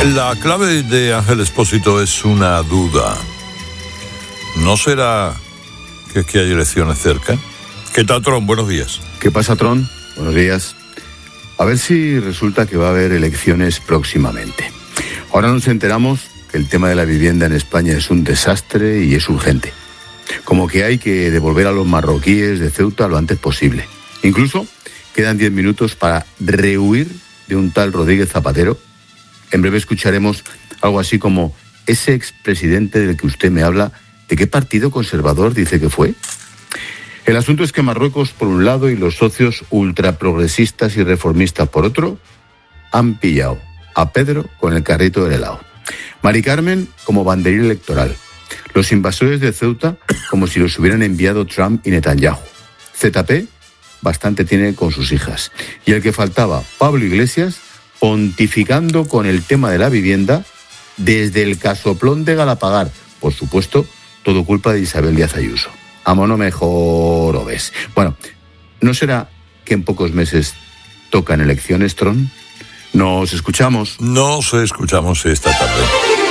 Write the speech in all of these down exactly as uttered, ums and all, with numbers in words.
La clave de Ángel Expósito es una duda. ¿No será que es que hay elecciones cerca? ¿Qué tal, Tron? Buenos días. ¿Qué pasa, Tron? Buenos días. A ver si resulta que va a haber elecciones próximamente. Ahora nos enteramos que el tema de la vivienda en España es un desastre y es urgente. Como que hay que devolver a los marroquíes de Ceuta lo antes posible. Incluso quedan diez minutos para rehuir de un tal Rodríguez Zapatero. En breve escucharemos algo así como: ese expresidente del que usted me habla, ¿de qué partido conservador dice que fue? El asunto es que Marruecos, por un lado, y los socios ultraprogresistas y reformistas, por otro, han pillado a Pedro con el carrito del helado. Mari Carmen como banderín electoral. Los invasores de Ceuta como si los hubieran enviado Trump y Netanyahu. Z P bastante tiene con sus hijas. Y el que faltaba, Pablo Iglesias, pontificando con el tema de la vivienda desde el casoplón de Galapagar. Por supuesto, todo culpa de Isabel Díaz Ayuso. A mono mejor o ves. Bueno, ¿no será que en pocos meses tocan elecciones, Tron? Nos escuchamos. Nos escuchamos esta tarde.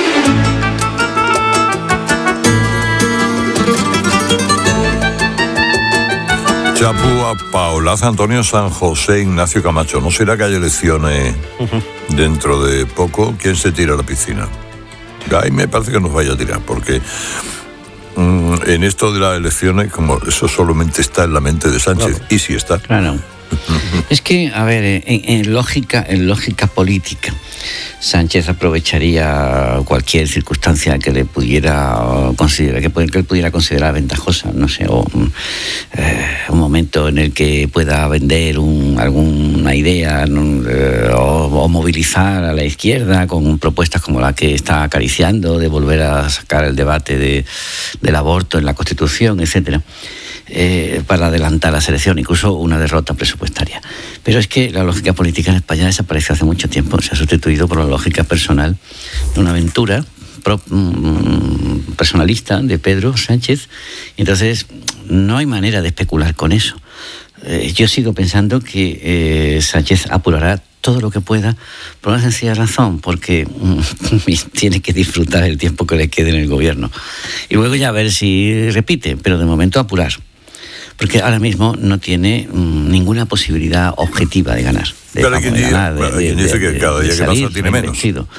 Chapúa, Paulaza, Antonio San José, Ignacio Camacho. ¿No será que hay elecciones uh-huh. dentro de poco? ¿Quién se tira a la piscina? Ahí me parece que nos vaya a tirar, porque mmm, en esto de las elecciones, como eso solamente está en la mente de Sánchez, claro. Y si está. Claro. Es que, a ver, en, en lógica, en lógica política, Sánchez aprovecharía cualquier circunstancia que le pudiera considerar, que, que él pudiera considerar ventajosa, no sé, o eh, un momento en el que pueda vender un, alguna idea no, eh, o, o movilizar a la izquierda con propuestas como la que está acariciando, de volver a sacar el debate de, del aborto en la Constitución, etcétera. Eh, para adelantar la selección, incluso una derrota presupuestaria. Pero es que la lógica política en España desapareció hace mucho tiempo, se ha sustituido por la lógica personal de una aventura pro, mm, personalista de Pedro Sánchez. Entonces, no hay manera de especular con eso. Eh, yo sigo pensando que eh, Sánchez apurará todo lo que pueda, por una sencilla razón, porque mm, tiene que disfrutar el tiempo que le quede en el gobierno. Y luego ya a ver si repite, pero de momento apurar. Porque ahora mismo no tiene mmm, ninguna posibilidad objetiva de ganar. De, Pero hay quien diga, bueno, dice que cada día que pasa tiene menos.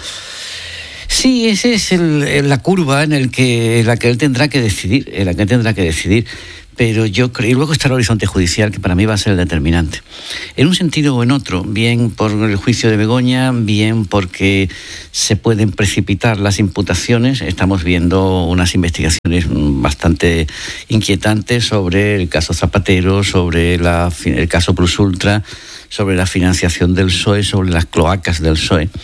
Sí, esa es el, la curva en, el que, en la que él tendrá que decidir, en la que él tendrá que decidir. Pero yo creo, y luego está el horizonte judicial, que para mí va a ser el determinante. En un sentido o en otro, bien por el juicio de Begoña, bien porque se pueden precipitar las imputaciones. Estamos viendo unas investigaciones bastante inquietantes sobre el caso Zapatero, sobre la, el caso Plus Ultra, sobre la financiación del P S O E, sobre las cloacas del P S O E.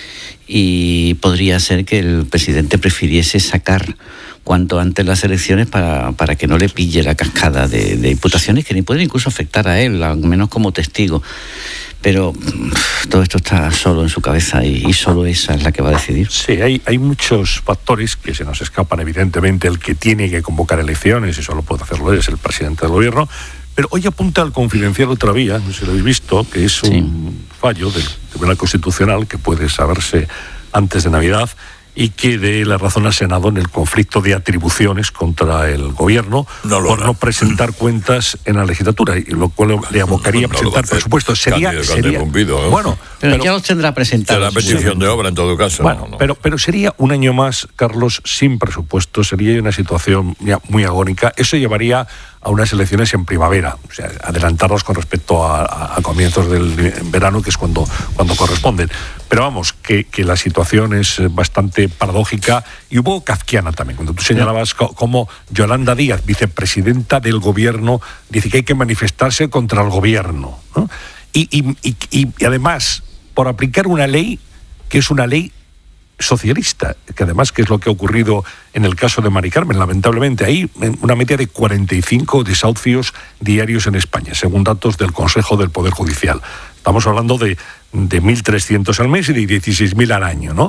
Y podría ser que el presidente prefiriese sacar cuanto antes las elecciones para, para que no le pille la cascada de, de imputaciones que ni pueden incluso afectar a él, al menos como testigo. Pero pff, todo esto está solo en su cabeza y, y solo esa es la que va a decidir. Sí, hay, hay muchos factores que se nos escapan. Evidentemente, el que tiene que convocar elecciones, y solo puede hacerlo es el presidente del gobierno. Pero hoy apunta al Confidencial otra vía, no sé si lo habéis visto, que es un sí. fallo del Tribunal Constitucional que puede saberse antes de Navidad, y que dé la razón al Senado en el conflicto de atribuciones contra el gobierno no por no presentar cuentas en la legislatura, y lo cual le abocaría a presentar no presupuestos. Sería, Cándido, sería Cumbido, ¿eh? bueno, pero, pero ya los tendrá presentados. La petición de obra en todo caso. Bueno, no, no. Pero, pero sería un año más, Carlos, sin presupuesto, sería una situación ya muy agónica. Eso llevaría a unas elecciones en primavera, o sea, adelantarlas con respecto a, a, a comienzos del verano, que es cuando, cuando corresponden. Pero vamos, que, que la situación es bastante paradójica y un poco kafkiana también. Cuando tú señalabas co- cómo Yolanda Díaz, vicepresidenta del gobierno, dice que hay que manifestarse contra el gobierno, ¿no? Y, y, y, y además, por aplicar una ley que es una ley socialista, que además que es lo que ha ocurrido en el caso de Mari Carmen, lamentablemente. Hay una media de cuarenta y cinco desahucios diarios en España, según datos del Consejo del Poder Judicial. Estamos hablando de, de mil trescientos al mes y de dieciséis mil al año, ¿no?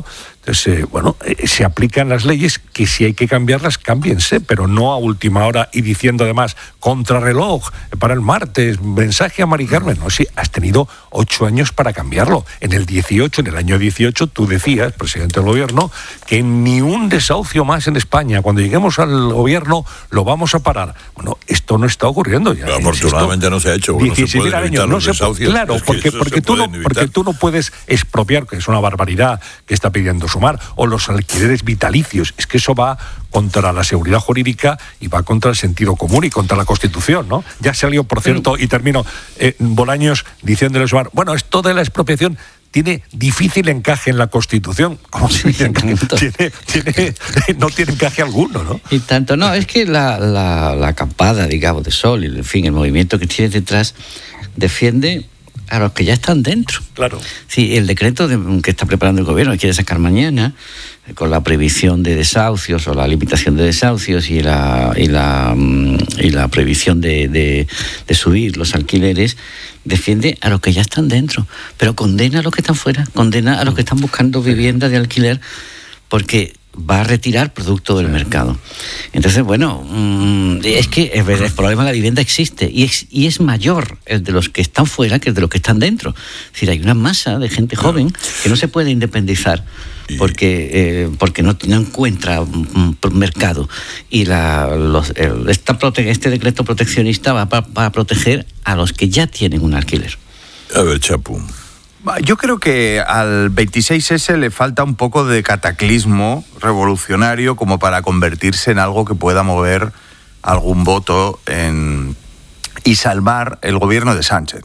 Entonces, eh, bueno, eh, se aplican las leyes que si hay que cambiarlas, cámbiense, pero no a última hora y diciendo además, contrarreloj para el martes, mensaje a Mari Carmen. No, sí, has tenido ocho años para cambiarlo. En el dieciocho, en el año dieciocho, tú decías, presidente del gobierno, que ni un desahucio más en España. Cuando lleguemos al gobierno, lo vamos a parar. Bueno, esto no está ocurriendo ya. Pero afortunadamente no se ha hecho. Bueno, diecisiete años, no se puede, claro, es que porque, porque, tú no, porque tú no puedes expropiar, que es una barbaridad que está pidiendo Sumar, o los alquileres vitalicios. Es que eso va contra la seguridad jurídica y va contra el sentido común y contra la Constitución, ¿no? Ya salió, por cierto, y termino, eh, Bolaños diciéndole a Sumar, bueno, esto de la expropiación tiene difícil encaje en la Constitución. ¿Cómo se dice? tiene, tiene, no tiene encaje alguno, ¿no? Y tanto, no, es que la, la, la acampada, digamos, de Sol, y en fin, el movimiento que tiene detrás, defiende a los que ya están dentro. Claro. Sí, el decreto de, que está preparando el gobierno, que quiere sacar mañana, con la prohibición de desahucios o la limitación de desahucios y la y la, y la prohibición de, de, de subir los alquileres, defiende a los que ya están dentro, pero condena a los que están fuera, condena a los que están buscando vivienda de alquiler, porque va a retirar producto del mercado. Entonces, bueno, mmm, es que el, el problema de la vivienda existe y es, y es mayor el de los que están fuera que el de los que están dentro. Es decir, hay una masa de gente joven que no se puede independizar porque eh, porque no, no encuentra un, un mercado, y la, los, el, esta prote, este decreto proteccionista va para pa proteger a los que ya tienen un alquiler. A ver, Chapu. Yo creo que al veintiséis ese le falta un poco de cataclismo revolucionario como para convertirse en algo que pueda mover algún voto en, y salvar el gobierno de Sánchez.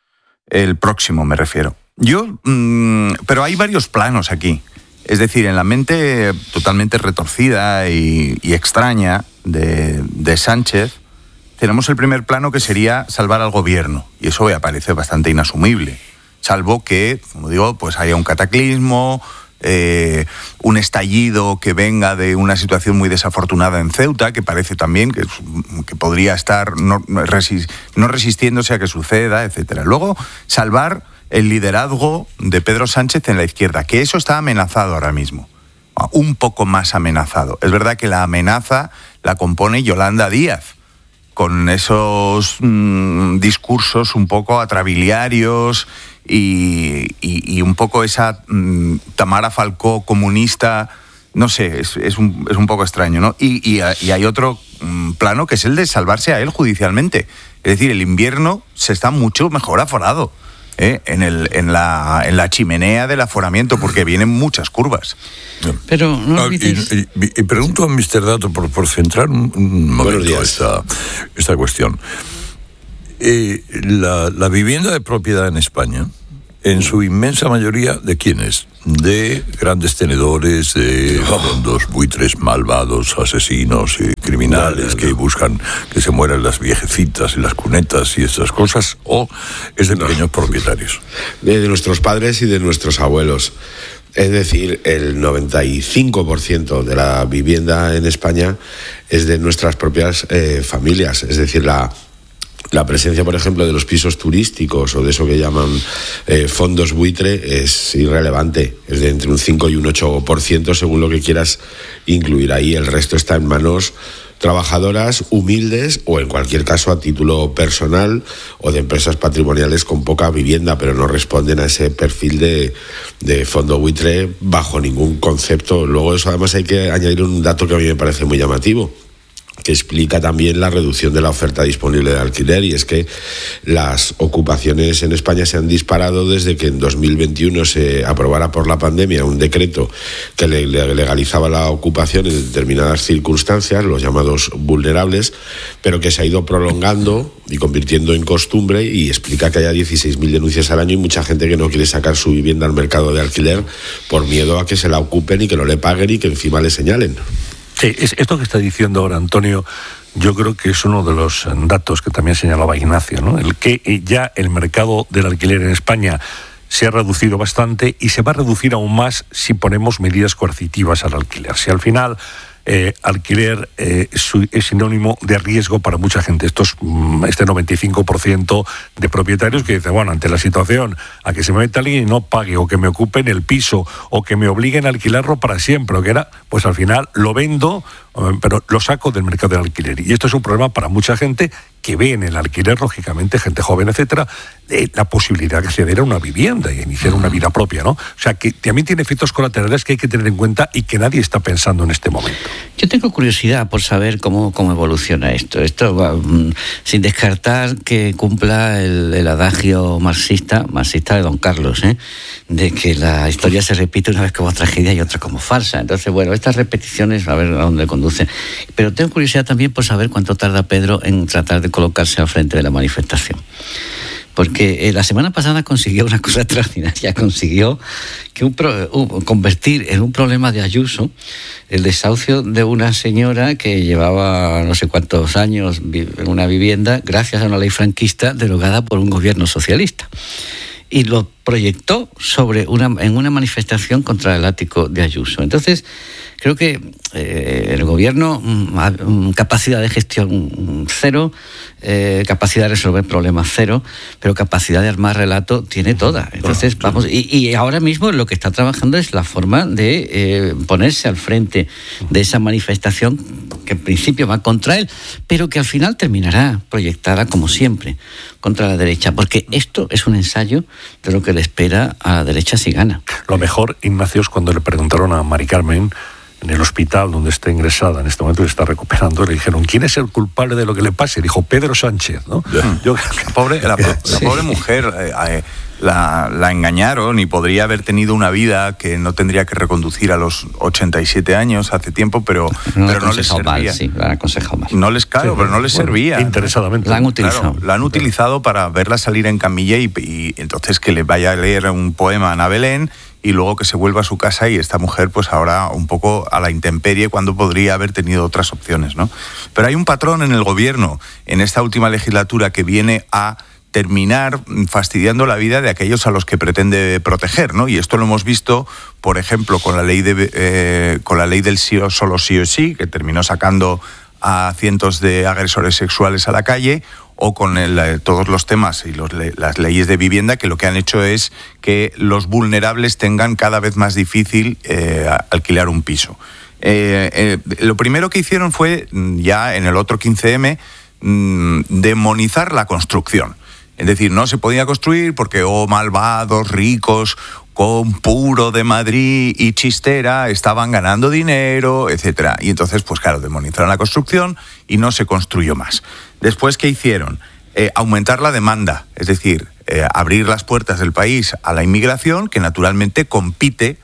El próximo, me refiero. Yo, mmm, pero hay varios planos aquí. Es decir, en la mente totalmente retorcida y, y extraña de, de Sánchez, tenemos el primer plano, que sería salvar al gobierno. Y eso me parece bastante inasumible. Salvo que, como digo, pues haya un cataclismo, eh, un estallido que venga de una situación muy desafortunada en Ceuta, que parece también que, que podría estar no, resist, no resistiéndose a que suceda, etcétera. Luego, salvar el liderazgo de Pedro Sánchez en la izquierda, que eso está amenazado ahora mismo, un poco más amenazado. Es verdad que la amenaza la compone Yolanda Díaz, con esos mmm, discursos un poco atrabiliarios y, y, y un poco esa mmm, Tamara Falcó comunista, no sé, es, es, un, es un poco extraño, ¿no? Y, y, y hay otro mmm, plano, que es el de salvarse a él judicialmente. Es decir, el invierno se está mucho mejor aforado, ¿eh? en, el, en, la, en la chimenea del aforamiento, porque vienen muchas curvas. Pero no ah, y, y, y pregunto a mister Dato, por, por centrar un, un momento esta, esta cuestión. Eh, la, la vivienda de propiedad en España, en su inmensa mayoría, ¿de quién es? De grandes tenedores, de fondos buitres malvados, asesinos y criminales no, no, no. que buscan que se mueran las viejecitas y las cunetas y estas cosas, o es de pequeños no. propietarios. De, de nuestros padres y de nuestros abuelos. Es decir, el noventa y cinco por ciento de la vivienda en España es de nuestras propias eh, familias. Es decir, la La presencia, por ejemplo, de los pisos turísticos o de eso que llaman eh, fondos buitre es irrelevante. Es de entre un cinco y un ocho por ciento según lo que quieras incluir ahí. El resto está en manos trabajadoras, humildes o, en cualquier caso, a título personal o de empresas patrimoniales con poca vivienda, pero no responden a ese perfil de, de fondo buitre bajo ningún concepto. Luego, eso además hay que añadir un dato que a mí me parece muy llamativo, que explica también la reducción de la oferta disponible de alquiler, y es que las ocupaciones en España se han disparado desde que en dos mil veintiuno se aprobara por la pandemia un decreto que legalizaba la ocupación en determinadas circunstancias, los llamados vulnerables, pero que se ha ido prolongando y convirtiendo en costumbre, y explica que haya dieciséis mil denuncias al año y mucha gente que no quiere sacar su vivienda al mercado de alquiler por miedo a que se la ocupen y que no le paguen y que encima le señalen. Sí, es esto que está diciendo ahora Antonio, yo creo que es uno de los datos que también señalaba Ignacio, ¿no? El que ya el mercado del alquiler en España se ha reducido bastante y se va a reducir aún más si ponemos medidas coercitivas al alquiler. Si al final eh, alquiler eh, su, es sinónimo de riesgo para mucha gente. Estos, este noventa y cinco por ciento de propietarios que dicen, bueno, ante la situación a que se me meta alguien y no pague, o que me ocupen el piso, o que me obliguen a alquilarlo para siempre, o que era, pues al final lo vendo, pero lo saco del mercado del alquiler. Y esto es un problema para mucha gente que ve en el alquiler, lógicamente, gente joven, etcétera, eh, la posibilidad de acceder a una vivienda y iniciar una vida propia, ¿no? O sea, que también tiene efectos colaterales que hay que tener en cuenta y que nadie está pensando en este momento. Yo tengo curiosidad por saber cómo, cómo evoluciona esto. Esto va, mm, sin descartar que cumpla el, el adagio marxista, marxista de Don Carlos, ¿eh? De que la historia se repite una vez como tragedia y otra como farsa. Entonces, bueno, estas repeticiones, a ver a dónde conducen. Pero tengo curiosidad también por saber cuánto tarda Pedro en tratar de colocarse al frente de la manifestación. Porque eh, la semana pasada consiguió una cosa extraordinaria, consiguió que un pro, uh, convertir en un problema de Ayuso el desahucio de una señora que llevaba no sé cuántos años en una vivienda gracias a una ley franquista derogada por un gobierno socialista. Y lo proyectó sobre una, en una manifestación contra el ático de Ayuso. Entonces, creo que eh, el gobierno, mm, capacidad de gestión cero, eh, capacidad de resolver problemas cero, pero capacidad de armar relato tiene toda. Entonces, vamos, y, y ahora mismo lo que está trabajando es la forma de eh, ponerse al frente de esa manifestación que en principio va contra él, pero que al final terminará proyectada, como siempre, contra la derecha, porque esto es un ensayo de lo que le espera a la derecha si gana. Lo mejor, Ignacio, es cuando le preguntaron a Mari Carmen en el hospital donde está ingresada, en este momento se está recuperando, le dijeron, ¿quién es el culpable de lo que le pase? Dijo, Pedro Sánchez, ¿no? Yeah. Yo, la, pobre, la, la sí. pobre mujer, eh, eh, la, la engañaron y podría haber tenido una vida que no tendría que reconducir a los ochenta y siete años hace tiempo, pero no, pero no les servía. Mal, sí, la han aconsejado mal. No les, claro, sí, pero no les bueno, servía. Interesadamente. La han utilizado. Claro, la han utilizado para verla salir en camilla y, y entonces que le vaya a leer un poema a Ana Belén y luego que se vuelva a su casa y esta mujer pues ahora un poco a la intemperie cuando podría haber tenido otras opciones, ¿no? Pero hay un patrón en el gobierno en esta última legislatura que viene a terminar fastidiando la vida de aquellos a los que pretende proteger, ¿no? Y esto lo hemos visto, por ejemplo, con la ley de eh, con la ley del sí o solo sí o sí, que terminó sacando a cientos de agresores sexuales a la calle, o con el, todos los temas y los, las leyes de vivienda que lo que han hecho es que los vulnerables tengan cada vez más difícil eh, alquilar un piso. Eh, eh, lo primero que hicieron fue, ya en el otro quince eme, mm, demonizar la construcción. Es decir, no se podía construir porque, oh, malvados, ricos, con puro de Madrid y chistera, estaban ganando dinero, etcétera. Y entonces, pues claro, demonizaron la construcción y no se construyó más. Después, ¿qué hicieron? Eh, aumentar la demanda, es decir, eh, abrir las puertas del país a la inmigración, que naturalmente compite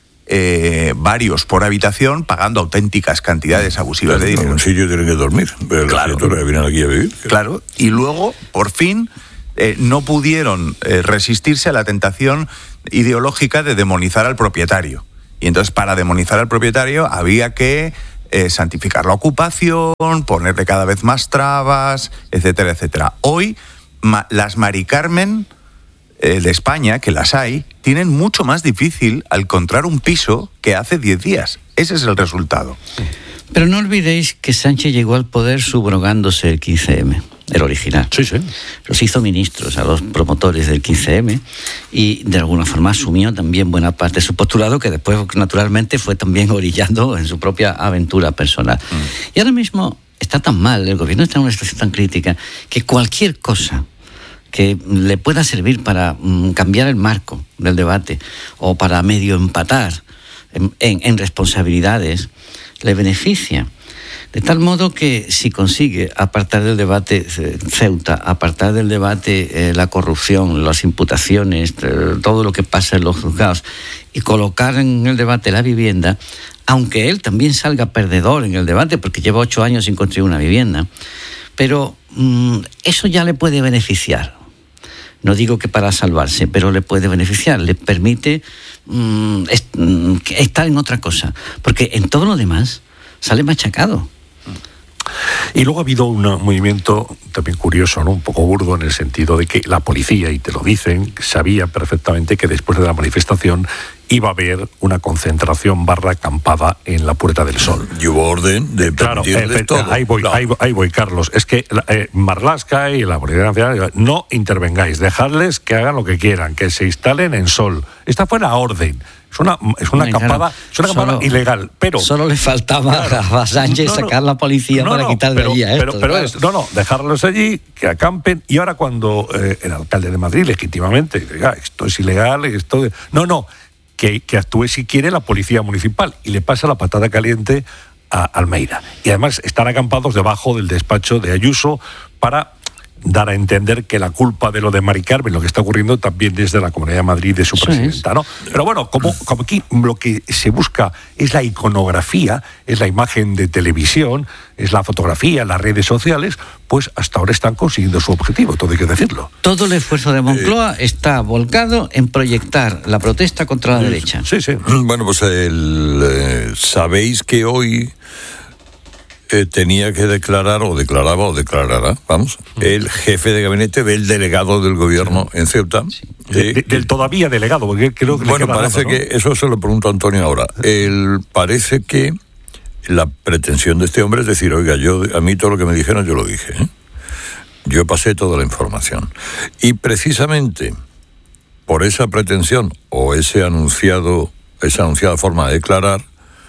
eh, varios por habitación, pagando auténticas cantidades abusivas de dinero. En un sitio tienen que dormir, pero claro, las criaturas que vienen aquí a vivir. Claro, y luego, por fin, eh, no pudieron eh, resistirse a la tentación ideológica de demonizar al propietario. Y entonces, para demonizar al propietario había que eh, santificar la ocupación, ponerle cada vez más trabas, etcétera, etcétera. Hoy, ma- las Mari Carmen eh, de España, que las hay, tienen mucho más difícil encontrar un piso que hace diez días. Ese es el resultado. Pero no olvidéis que Sánchez llegó al poder subrogándose el quince eme. El original. Sí, sí. Los hizo ministros a los promotores del quince eme y de alguna forma asumió también buena parte de su postulado, que después naturalmente fue también orillando en su propia aventura personal. Mm. Y ahora mismo está tan mal, el gobierno está en una situación tan crítica, que cualquier cosa que le pueda servir para mm, cambiar el marco del debate o para medio empatar en, en, en responsabilidades, le beneficia. De tal modo que si consigue apartar del debate eh, Ceuta, apartar del debate eh, la corrupción, las imputaciones, eh, todo lo que pasa en los juzgados, y colocar en el debate la vivienda, aunque él también salga perdedor en el debate, porque lleva ocho años sin construir una vivienda, pero mmm, eso ya le puede beneficiar. No digo que para salvarse, pero le puede beneficiar, le permite mmm, est- estar en otra cosa, porque en todo lo demás sale machacado. Y luego ha habido un movimiento también curioso, ¿no? Un poco burdo, en el sentido de que la policía, y te lo dicen, sabía perfectamente que después de la manifestación iba a haber una concentración barra acampada en la Puerta del Sol. Y hubo orden de Claro, permitirles eh, todo. ahí, voy, Claro. ahí, voy, ahí voy, Carlos. Es que eh, Marlaska y la Policía Nacional, no intervengáis, dejadles que hagan lo que quieran, que se instalen en Sol. Esta fue la orden. Es una, es una Bueno, acampada, claro, es una acampada solo- ilegal, pero... Solo le faltaba Claro. a Sánchez No, no. sacar la policía No, para no, quitar de pero, allí a pero, estos, pero claro. es, no, no, dejarlos allí, que acampen, y ahora cuando eh, el alcalde de Madrid, legítimamente, diga, esto es ilegal, esto... de-". No, no, que, que actúe si quiere la policía municipal, y le pasa la patada caliente a Almeida. Y además están acampados debajo del despacho de Ayuso para dar a entender que la culpa de lo de Mari Carmen, lo que está ocurriendo, también desde la Comunidad de Madrid de su Eso presidenta, ¿no? Pero bueno, como, como aquí lo que se busca es la iconografía, es la imagen de televisión, es la fotografía, las redes sociales, pues hasta ahora están consiguiendo su objetivo, todo hay que decirlo. Todo el esfuerzo de Moncloa está volcado en proyectar la protesta contra la derecha. Sí, sí. Bueno, pues el, eh, sabéis que hoy eh, tenía que declarar, o declaraba, o declarará, vamos, el jefe de gabinete del delegado del gobierno en Ceuta. De- Eh, de- del todavía delegado, porque creo que le bueno, queda parece nada, ¿no? que, eso se lo pregunto a Antonio ahora, el, parece que la pretensión de este hombre es decir, oiga, yo a mí todo lo que me dijeron yo lo dije, ¿eh? Yo pasé toda la información. Y precisamente por esa pretensión o ese anunciado, esa anunciada forma de declarar,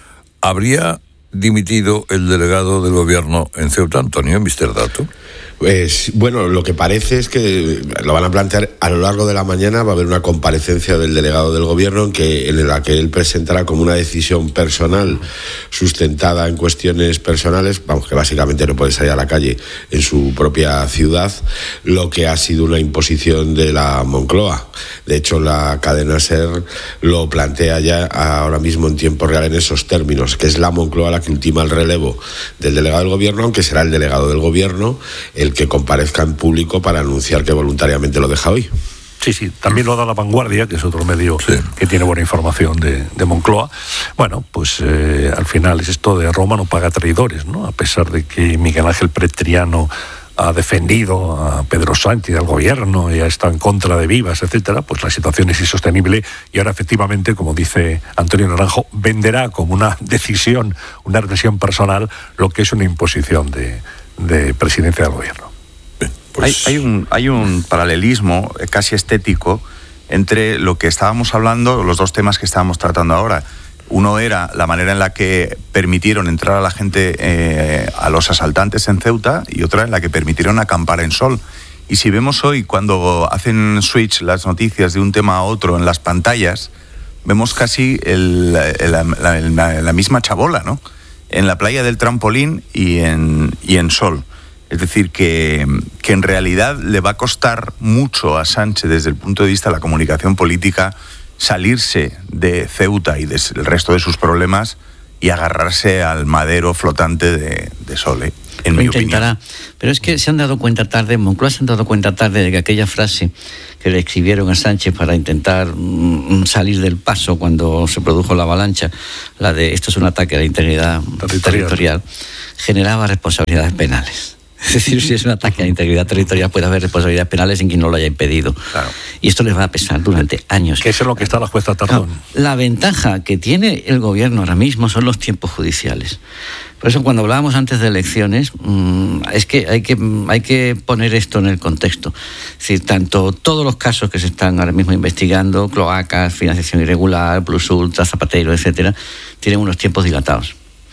habría dimitido el delegado del gobierno en Ceuta, Antonio, mister Dato. Pues, bueno, lo que parece es que lo van a plantear a lo largo de la mañana. Va a haber una comparecencia del delegado del gobierno en, que, en la que él presentará como una decisión personal sustentada en cuestiones personales, vamos, que básicamente no puede salir a la calle en su propia ciudad, lo que ha sido una imposición de la Moncloa. De hecho, la cadena SER lo plantea ya ahora mismo en tiempo real en esos términos, que es la Moncloa la que ultima el relevo del delegado del gobierno, aunque será el delegado del gobierno el que comparezca en público para anunciar que voluntariamente lo deja hoy. Sí, sí, también lo da La Vanguardia, que es otro medio Sí. que tiene buena información de, de Moncloa. Bueno, pues eh, al final es esto de Roma no paga traidores, ¿no? A pesar de que Miguel Ángel Pretriano ha defendido a Pedro Sánchez, al gobierno, y ha estado en contra de Vivas, etcétera, pues la situación es insostenible y ahora efectivamente, como dice Antonio Naranjo, venderá como una decisión, una decisión personal, lo que es una imposición de, de presidencia del gobierno. Pues, Hay, hay, un, hay un paralelismo eh, casi estético entre lo que estábamos hablando, los dos temas que estábamos tratando ahora. Uno era la manera en la que permitieron entrar a la gente, eh, a los asaltantes en Ceuta, y otra en la que permitieron acampar en Sol. Y si vemos hoy, cuando hacen switch las noticias de un tema a otro en las pantallas, vemos casi el, el, la, la, la, la misma chabola, ¿no? En la playa del Trampolín y en, y en Sol. Es decir, que, que en realidad le va a costar mucho a Sánchez, desde el punto de vista de la comunicación política, salirse de Ceuta y del resto de sus problemas y agarrarse al madero flotante de, de Sol, ¿eh? En Lo mi intentará. opinión. Pero es que se han dado cuenta tarde, Moncloa se han dado cuenta tarde de que aquella frase que le escribieron a Sánchez para intentar mm, salir del paso cuando se produjo la avalancha, la de esto es un ataque a la integridad Territorial. territorial, generaba responsabilidades penales. Es decir, si es un ataque a la integridad territorial, puede haber responsabilidades penales en quien no lo haya impedido. Claro. Y esto les va a pesar durante años. Que es en lo que está la jueza Tardón. Claro, la ventaja que tiene el gobierno ahora mismo son los tiempos judiciales. Por eso cuando hablábamos antes de elecciones, mmm, es que hay, que hay que poner esto en el contexto. Es decir, tanto todos los casos que se están ahora mismo investigando, cloacas, financiación irregular, Plus Ultra, Zapatero, etcétera, tienen unos tiempos dilatados.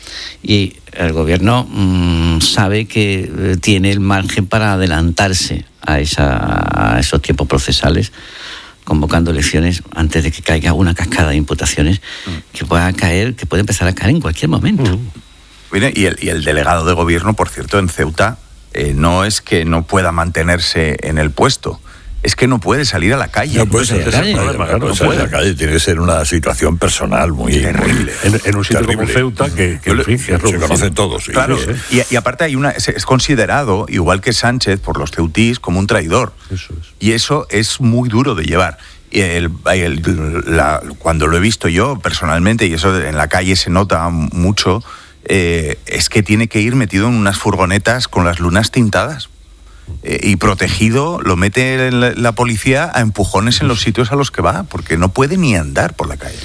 Y el gobierno mmm, sabe que eh, tiene el margen para adelantarse a, esa, a esos tiempos procesales, convocando elecciones antes de que caiga una cascada de imputaciones que pueda caer, que puede empezar a caer en cualquier momento. Mire, y, el, y el delegado de gobierno, por cierto, en Ceuta, eh, no es que no pueda mantenerse en el puesto, es que no puede salir a la calle. no puede ser, ser, ese es el problema, claro, no no puede puede. la calle, tiene que ser una situación personal muy Terrible. muy En, en un sitio terrible. como Ceuta, que, que Yo en le- fin, que es Se reducido. conocen todos, sí. Claro, Sí, y, y aparte hay una, es, es considerado, igual que Sánchez, por los ceutís, como un traidor. Eso es. Y eso es muy duro de llevar. Y el- el- la- cuando lo he visto yo personalmente, y eso en la calle se nota mucho, eh, es que tiene que ir metido en unas furgonetas con las lunas tintadas. Eh, y protegido, lo mete la, la policía a empujones en los sitios a los que va, porque no puede ni andar por la calle.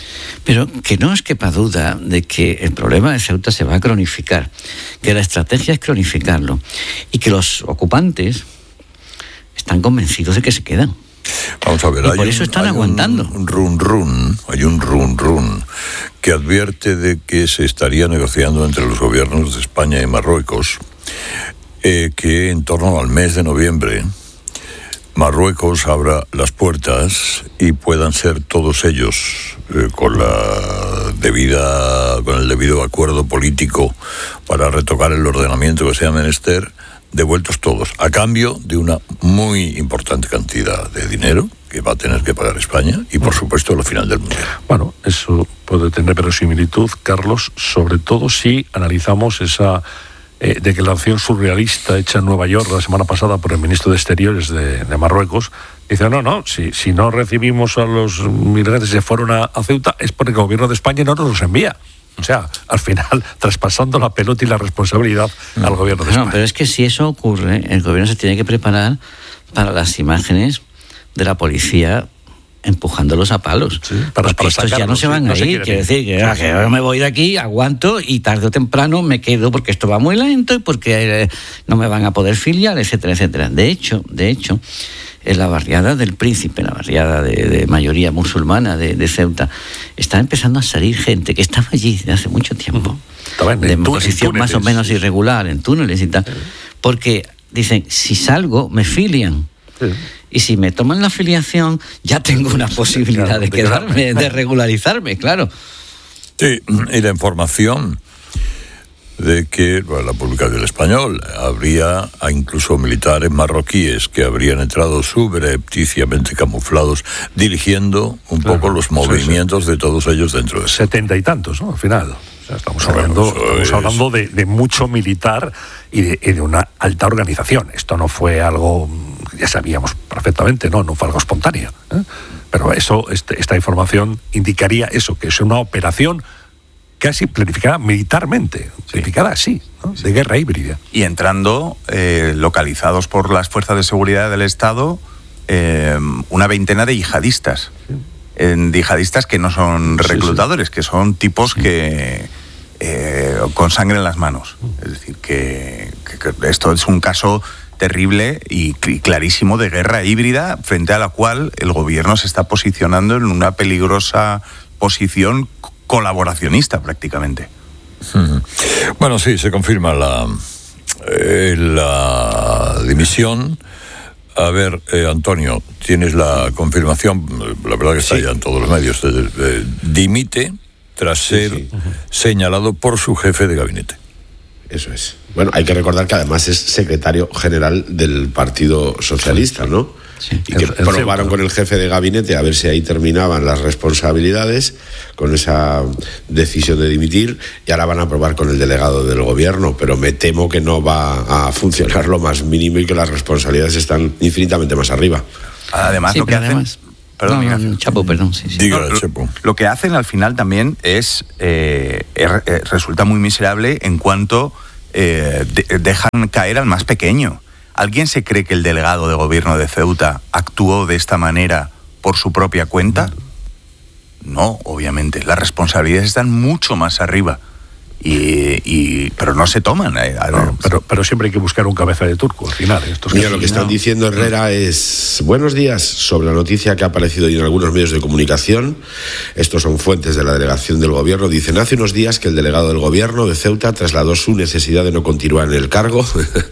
Pero que no os quepa duda de que el problema de Ceuta se va a cronificar, que la estrategia es cronificarlo y que los ocupantes están convencidos de que se quedan. Vamos a ver, y hay por un, eso están hay aguantando. Un run run, hay un run run que advierte de que se estaría negociando entre los gobiernos de España y Marruecos eh, que en torno al mes de noviembre Marruecos abra las puertas y puedan ser todos ellos eh, con la debida, con el debido acuerdo político para retocar el ordenamiento que sea menester, devueltos todos, a cambio de una muy importante cantidad de dinero que va a tener que pagar España y, por supuesto, la final del Mundial. Bueno, eso puede tener verosimilitud, Carlos, sobre todo si analizamos esa eh, declaración surrealista hecha en Nueva York la semana pasada por el ministro de Exteriores de, de Marruecos. Dice, no, no, si, si no recibimos a los migrantes que se fueron a, a Ceuta es porque el gobierno de España no nos los envía. O sea, al final, traspasando la pelota y la responsabilidad no. al gobierno de España. No, pero es que si eso ocurre, el gobierno se tiene que preparar para las imágenes de la policía empujándolos a palos. Sí, para, porque para estos ya no se van sí, a no ir. Quiero decir, que, ah, que ahora me voy de aquí, aguanto y tarde o temprano me quedo porque esto va muy lento y porque eh, no me van a poder filiar, etcétera, etcétera. De hecho, de hecho, en la barriada del Príncipe, la barriada de, de mayoría musulmana de, de Ceuta, está empezando a salir gente que estaba allí desde hace mucho tiempo, uh-huh. de posición más o menos irregular, en túneles y tal, sí. porque dicen, si salgo, me filian. Sí. Y si me toman la filiación, ya tengo una posibilidad claro, de, de quedarme, de regularizarme, claro. Sí, y la información de que bueno, la publicación del Español habría a incluso militares marroquíes que habrían entrado subrepticiamente camuflados dirigiendo un claro, poco los movimientos sí, sí. de todos ellos dentro de setenta y tantos, ¿no? Al final. O sea, estamos hablando, bueno, estamos es... hablando de, de mucho militar y de, y de una alta organización. Esto no fue algo, ya sabíamos perfectamente, no, no fue algo espontáneo. ¿eh? Pero eso, este, esta información indicaría eso, que es una operación casi planificada militarmente, sí. planificada así, ¿no? de guerra híbrida. Y entrando, eh, localizados por las fuerzas de seguridad del Estado, eh, una veintena de yihadistas. Sí. En yihadistas que no son reclutadores, sí, sí. que son tipos sí. que eh, con sangre en las manos. Es decir, que, que, que esto es un caso terrible y clarísimo de guerra híbrida frente a la cual el gobierno se está posicionando en una peligrosa posición colaboracionista prácticamente. Uh-huh. Bueno, sí, se confirma la, eh, la dimisión. A ver, eh, Antonio, tienes la confirmación, la verdad que está sí. ya en todos los medios, eh, eh, dimite tras ser sí, sí. Uh-huh. señalado por su jefe de gabinete. Eso es. Bueno, hay que recordar que además es secretario general del Partido Socialista, ¿no? Sí, y que el, el probaron con el jefe de gabinete a ver si ahí terminaban las responsabilidades con esa decisión de dimitir y ahora van a probar con el delegado del gobierno, pero me temo que no va a funcionar lo más mínimo y que las responsabilidades están infinitamente más arriba. Además, sí, lo que además, hacen... Perdón, no, no, Chapo, perdón. Sí, sí. Dígale, no, Chapo. Lo, lo que hacen al final también es... Eh, er, eh, resulta muy miserable en cuanto eh, de, dejan caer al más pequeño. ¿Alguien se cree que el delegado de gobierno de Ceuta actuó de esta manera por su propia cuenta? No, obviamente. Las responsabilidades están mucho más arriba. Y, y pero no se toman. Eh, no, pero, pero siempre hay que buscar un cabeza de turco al final. Estos Mira, lo que están diciendo Herrera es: buenos días, sobre la noticia que ha aparecido hoy en algunos medios de comunicación. Estos son fuentes de la delegación del gobierno. Dicen, hace unos días que el delegado del gobierno de Ceuta trasladó su necesidad de no continuar en el cargo.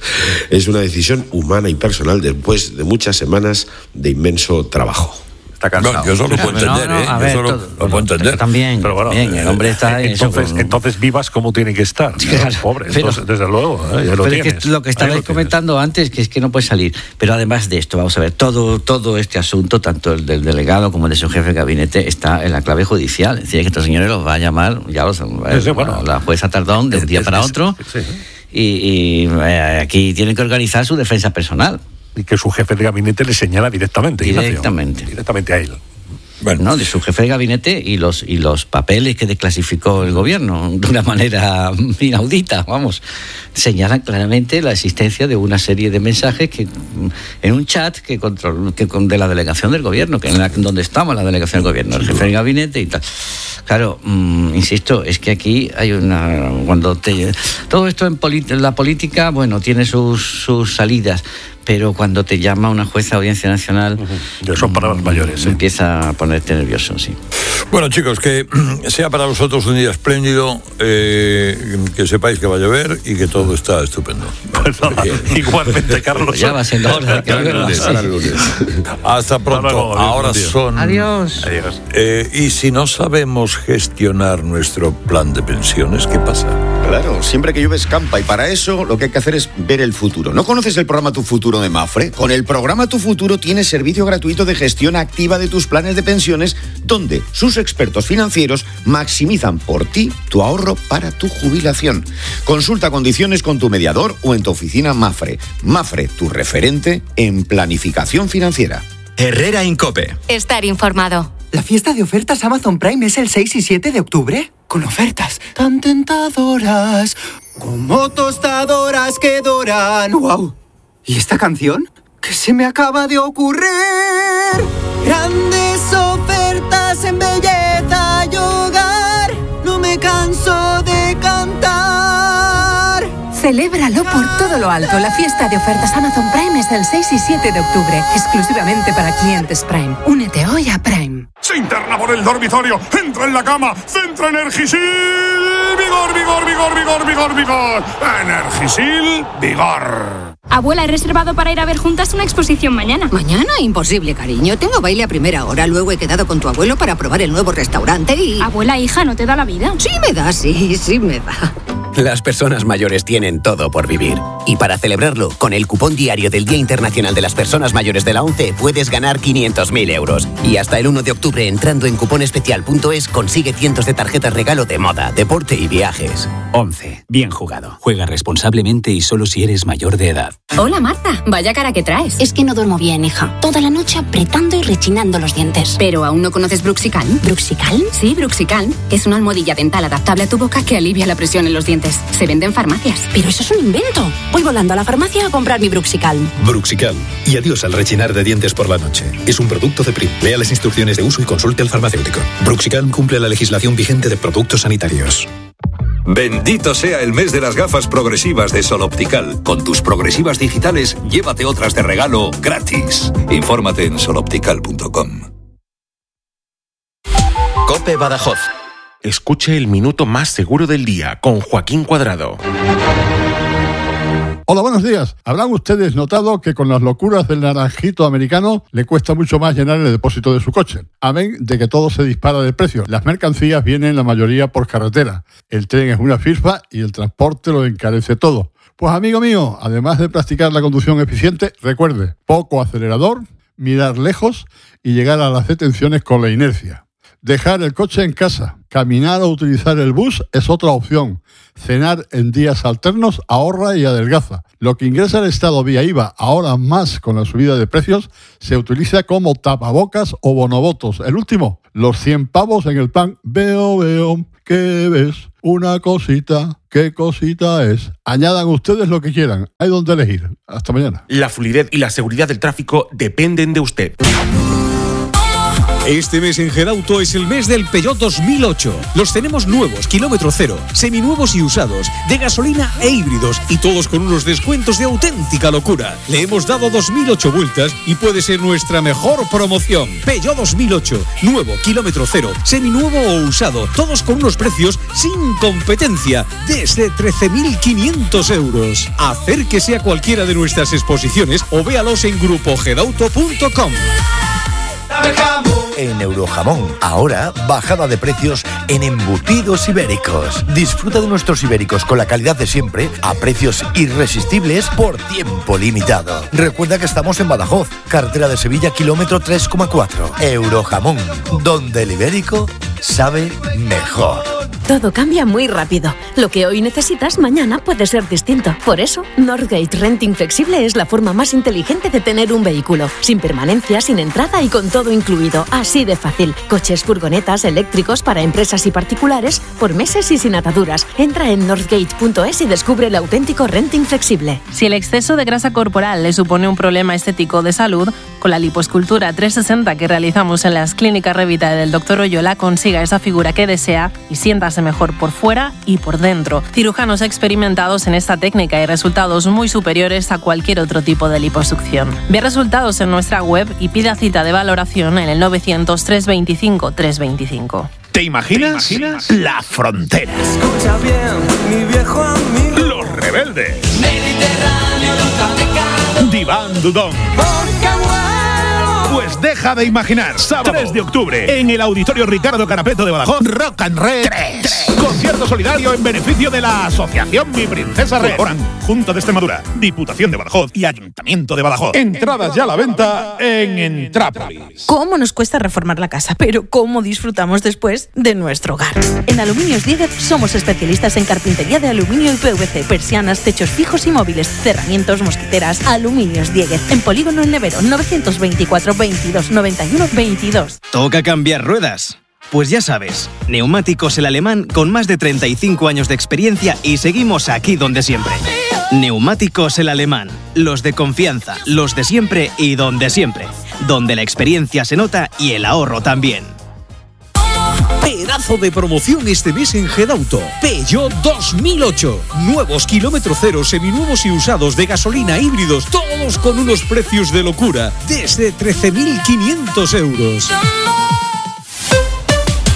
Es una decisión humana y personal después de muchas semanas de inmenso trabajo. Está cansado. No, yo eso lo puedo entender, no, no, ¿eh? A ver, yo eso todo, lo, lo puedo entender. También, pero bueno, bien, el hombre está... Eh, entonces, eso, entonces vivas como tiene que estar. Claro, pobre, pero, entonces, desde luego, ¿eh? ya lo pero tienes. Es que lo que estabais comentando tienes. antes, que es que no puede salir. Pero además de esto, vamos a ver, todo, todo este asunto, tanto el del delegado como el de su jefe de gabinete, está en la clave judicial. Es decir, que estos señores los va a llamar, ya los, sí, sí, bueno, la jueza Tardón, de un día es, para es, otro, sí, sí. y, y eh, aquí tienen que organizar su defensa personal. Y que su jefe de gabinete le señala directamente, Directamente. Ignacio, directamente a él. bueno. ¿no? de su jefe de gabinete y los, y los papeles que desclasificó el gobierno de una manera inaudita, vamos, señalan claramente la existencia de una serie de mensajes que en un chat que, control, que de la delegación del gobierno, que en la, donde estamos la delegación del gobierno, el jefe de gabinete y tal. Claro, mmm, insisto, es que aquí hay una... cuando te, todo esto en polit, la política, bueno, tiene sus, sus salidas, pero cuando te llama una jueza de Audiencia Nacional... Uh-huh. Son palabras mayores. ¿eh? Empieza a ponerte nervioso, sí. Bueno, chicos, que sea para vosotros un día espléndido, eh, que sepáis que va a llover y que todo está estupendo. Pues nada, igualmente, Carlos. Ya va siendo hora de que llueva. Hasta pronto. Luego, Ahora son... Adiós. Adiós. Eh, y si no sabemos gestionar nuestro plan de pensiones, ¿qué pasa? Claro, siempre que llueve escampa y para eso lo que hay que hacer es ver el futuro. ¿No conoces el programa Tu Futuro de Mafre? Con el programa Tu Futuro tienes servicio gratuito de gestión activa de tus planes de pensiones, donde sus expertos financieros maximizan por ti tu ahorro para tu jubilación. Consulta condiciones con tu mediador o en tu oficina Mafre. Mafre, tu referente en planificación financiera. Herrera Incope. Estar informado. ¿La fiesta de ofertas Amazon Prime es el seis y siete de octubre? Con ofertas tan tentadoras como tostadoras que doran. ¡Wow! ¿Y esta canción? ¿Qué se me acaba de ocurrir? Grandes ofertas en belleza y hogar. No me canso de cantar. Celébralo por todo lo alto. La fiesta de ofertas Amazon Prime es el seis y siete de octubre, exclusivamente para clientes Prime. Únete hoy a Prime. Se interna por el dormitorio, entra en la cama, centra Energisil, vigor, vigor, vigor, vigor, vigor, vigor. Energisil, vigor. Abuela, he reservado para ir a ver juntas una exposición mañana. ¿Mañana? Imposible, cariño. Tengo baile a primera hora, luego he quedado con tu abuelo para probar el nuevo restaurante y... Abuela, hija, ¿no te da la vida? Sí me da, sí, sí me da. Las personas mayores tienen todo por vivir. Y para celebrarlo, con el cupón diario del Día Internacional de las Personas Mayores de la ONCE puedes ganar quinientos mil euros. Y hasta el uno de octubre, entrando en cuponespecial punto es, consigue cientos de tarjetas regalo de moda, deporte y viajes. ONCE. Bien jugado. Juega responsablemente y solo si eres mayor de edad. Hola, Marta. Vaya cara que traes. Es que no duermo bien, hija. Toda la noche apretando y rechinando los dientes. ¿Pero aún no conoces Bruxicalm? ¿Bruxicalm? Sí, Bruxicalm. Es una almohadilla dental adaptable a tu boca que alivia la presión en los dientes. Se vende en farmacias. Pero eso es un invento. Voy volando a la farmacia a comprar mi Bruxicalm. Bruxicalm. Y adiós al rechinar de dientes por la noche. Es un producto de Prim. Lea las instrucciones de uso y consulte al farmacéutico. Bruxicalm cumple la legislación vigente de productos sanitarios. Bendito sea el mes de las gafas progresivas de Sol Optical. Con tus progresivas digitales, llévate otras de regalo gratis. Infórmate en sol optical punto com. COPE Badajoz. Escuche el minuto más seguro del día con Joaquín Cuadrado. Hola, buenos días. ¿Habrán ustedes notado que con las locuras del naranjito americano le cuesta mucho más llenar el depósito de su coche? Amén de que todo se dispara de precio. Las mercancías vienen la mayoría por carretera. El tren es una firma y el transporte lo encarece todo. Pues amigo mío, además de practicar la conducción eficiente, recuerde, poco acelerador, mirar lejos y llegar a las detenciones con la inercia. Dejar el coche en casa, caminar o utilizar el bus es otra opción. Cenar en días alternos ahorra y adelgaza. Lo que ingresa el Estado vía I V A, ahora más con la subida de precios, se utiliza como tapabocas o bonovotos. El último, los cien pavos en el pan. Veo, veo, ¿qué ves? Una cosita, ¿qué cosita es? Añadan ustedes lo que quieran, hay donde elegir. Hasta mañana. La fluidez y la seguridad del tráfico dependen de usted. Este mes en Gerauto es el mes del Peugeot dos mil ocho. Los tenemos nuevos, kilómetro cero, seminuevos y usados, de gasolina e híbridos, y todos con unos descuentos de auténtica locura. Le hemos dado dos mil ocho vueltas y puede ser nuestra mejor promoción. Peugeot dos mil ocho, nuevo, kilómetro cero, seminuevo o usado, todos con unos precios sin competencia, desde trece mil quinientos euros. Acérquese a cualquiera de nuestras exposiciones o véalos en grupo gerauto punto com. En Eurojamón, ahora bajada de precios en embutidos ibéricos. Disfruta de nuestros ibéricos con la calidad de siempre a precios irresistibles por tiempo limitado. Recuerda que estamos en Badajoz, carretera de Sevilla, kilómetro tres coma cuatro. Eurojamón, donde el ibérico sabe mejor. Todo cambia muy rápido. Lo que hoy necesitas, mañana puede ser distinto. Por eso, Northgate Renting Flexible es la forma más inteligente de tener un vehículo. Sin permanencia, sin entrada y con todo incluido. Así de fácil. Coches, furgonetas, eléctricos para empresas y particulares, por meses y sin ataduras. Entra en northgate punto es y descubre el auténtico renting flexible. Si el exceso de grasa corporal le supone un problema estético de salud, con la lipoescultura trescientos sesenta que realizamos en las clínicas Revita del doctor Oyola, consiga esa figura que desea y siéntase mejor por fuera y por dentro. Cirujanos experimentados en esta técnica y resultados muy superiores a cualquier otro tipo de liposucción. Ve resultados en nuestra web y pida cita de valoración en el novecientos, trescientos veinticinco, trescientos veinticinco. ¿Te imaginas? ¿Te imaginas? La frontera. Escucha bien, mi viejo amigo. Los Rebeldes. Mediterráneo, loca de calor. Diván Dudón. Pues deja de imaginar. Sábado tres de octubre en el Auditorio Ricardo Carapeto de Badajoz. Rock and Red tres. Concierto solidario en beneficio de la Asociación Mi Princesa Red. Colaboran Junta de Extremadura, Diputación de Badajoz y Ayuntamiento de Badajoz. Entradas ya a la venta en Entrápolis. ¿Cómo nos cuesta reformar la casa? Pero ¿cómo disfrutamos después de nuestro hogar? En Aluminios Dieguez somos especialistas en carpintería de aluminio y P V C, persianas, techos fijos y móviles, cerramientos, mosquiteras. Aluminios Dieguez, en Polígono El Nevero, novecientos veinticuatro, veintidós, noventa y uno, veintidós. ¿Toca cambiar ruedas? Pues ya sabes, Neumáticos El Alemán con más de treinta y cinco años de experiencia y seguimos aquí donde siempre. Neumáticos El Alemán, los de confianza, los de siempre y donde siempre. Donde la experiencia se nota y el ahorro también. Pedazo de promoción este mes en Gedauto. Peugeot dos mil ocho. Nuevos kilómetro cero, seminuevos y usados de gasolina híbridos, todos con unos precios de locura, desde trece mil quinientos euros.